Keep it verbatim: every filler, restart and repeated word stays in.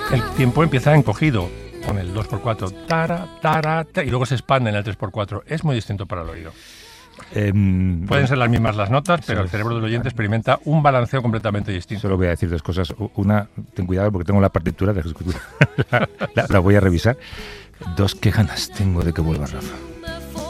el tiempo empieza encogido con el dos por cuatro, tara, tara, ta, y luego se expande en el tres por cuatro. Es muy distinto para el oído. Eh, Pueden ser las mismas las notas, pero el cerebro del oyente experimenta un balanceo completamente distinto. Solo voy a decir dos cosas. Una, ten cuidado porque tengo la partitura de la, la, la voy a revisar. Dos, qué ganas tengo de que vuelva Rafa.